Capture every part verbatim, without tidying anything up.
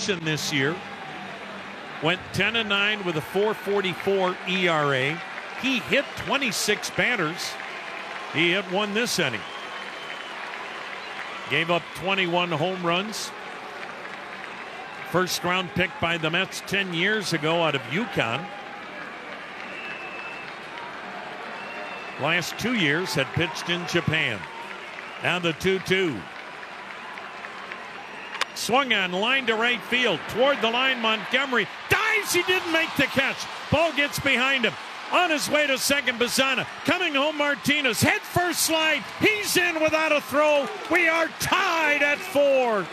Carson this year went ten and nine with a four forty-four E R A. He hit twenty-six batters. He hit one this inning. Gave up twenty-one home runs. First round pick by the Mets ten years ago out of UConn. Last two years had pitched in Japan. Now the two two. Swung on, line to right field. Toward the line, Montgomery dives. He didn't make the catch. Ball gets behind him. On his way to second, Bazzana. Coming home, Martinez. Head first slide. He's in without a throw. We are tied at four.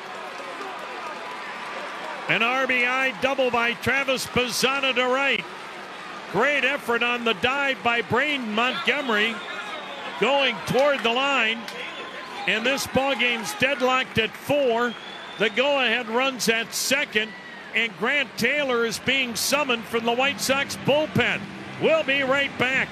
An R B I double by Travis Bazzana to right. Great effort on the dive by Braden Montgomery. Going toward the line. And this ballgame's deadlocked at four. The go-ahead runs at second. And Grant Taylor is being summoned from the White Sox bullpen. We'll be right back.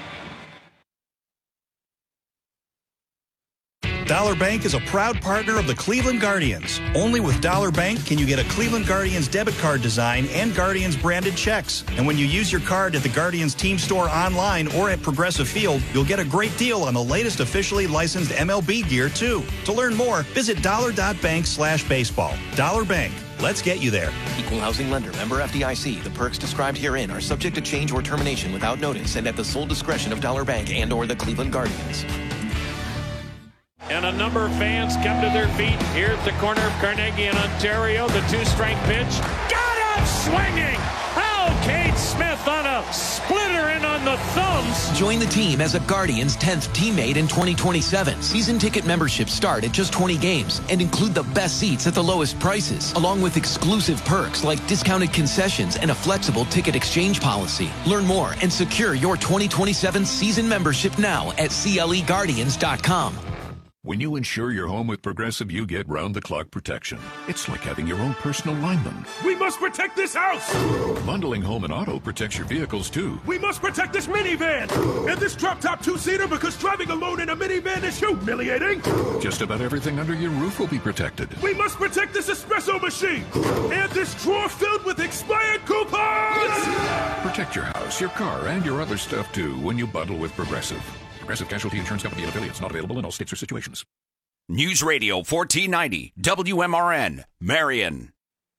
Dollar Bank is a proud partner of the Cleveland Guardians. Only with Dollar Bank can you get a Cleveland Guardians debit card design and Guardians branded checks. And when you use your card at the Guardians team store online or at Progressive Field, you'll get a great deal on the latest officially licensed M L B gear, too. To learn more, visit dollar.bank slash baseball. Dollar Bank. Let's get you there. Equal housing lender. Member F D I C. The perks described herein are subject to change or termination without notice and at the sole discretion of Dollar Bank and or the Cleveland Guardians. And a number of fans come to their feet here at the corner of Carnegie and Ontario. The two-strike pitch. Got him swinging! Oh, Cade Smith on a splitter in on the thumbs. Join the team as a Guardians tenth teammate in twenty twenty-seven. Season ticket memberships start at just twenty games and include the best seats at the lowest prices, along with exclusive perks like discounted concessions and a flexible ticket exchange policy. Learn more and secure your twenty twenty-seven season membership now at C L E Guardians dot com. When you insure your home with Progressive, you get round-the-clock protection. It's like having your own personal lineman. We must protect this house! Bundling home and auto protects your vehicles, too. We must protect this minivan! And this drop-top two-seater because driving alone in a minivan is humiliating! Just about everything under your roof will be protected. We must protect this espresso machine! And this drawer filled with expired coupons! Protect your house, your car, and your other stuff, too, when you bundle with Progressive. Progressive Casualty Insurance Company and affiliates. Not available in all states or situations. News Radio fourteen ninety W M R N, Marion.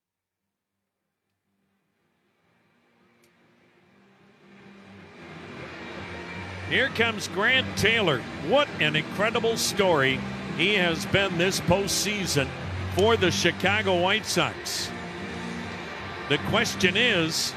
Here comes Grant Taylor. What an incredible story he has been this postseason for the Chicago White Sox. The question is,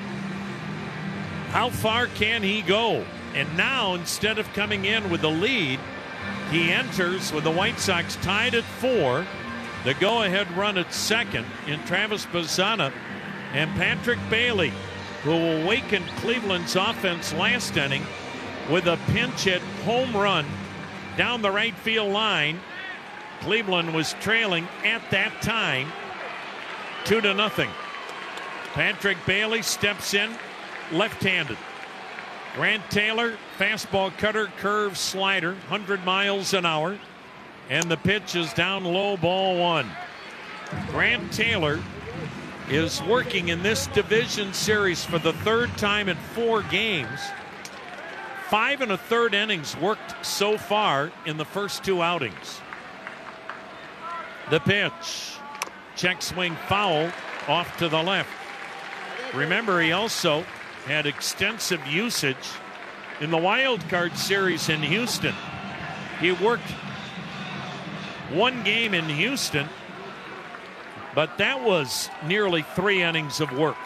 how far can he go? And now, instead of coming in with the lead, he enters with the White Sox tied at four. The go-ahead run at second in Travis Bazzana and Patrick Bailey, who awakened Cleveland's offense last inning with a pinch hit home run down the right field line. Cleveland was trailing at that time two to nothing. Patrick Bailey steps in left-handed. Grant Taylor, fastball cutter, curve, slider, one hundred miles an hour. And the pitch is down low, ball one. Grant Taylor is working in this division series for the third time in four games. Five and a third innings worked so far in the first two outings. The pitch. Check swing foul off to the left. Remember, he also had extensive usage in the wild card series in Houston. He worked one game in Houston, but that was nearly three innings of work.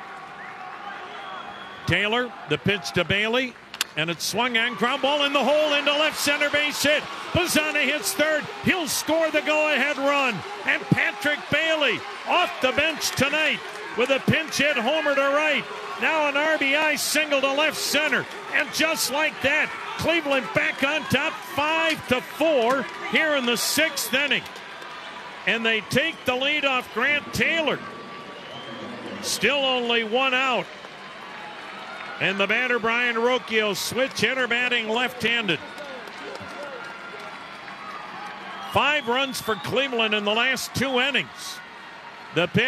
Taylor, the pitch to Bailey, and it's swung on, ground ball in the hole into left center base hit. Bazzana hits third. He'll score the go-ahead run. And Patrick Bailey off the bench tonight with a pinch hit homer to right. Now an R B I single to left center. And just like that, Cleveland back on top five to four here in the sixth inning. And they take the lead off Grant Taylor. Still only one out. And the batter, Brian Rocchio, switch hitter batting left-handed. Five runs for Cleveland in the last two innings. The pitch.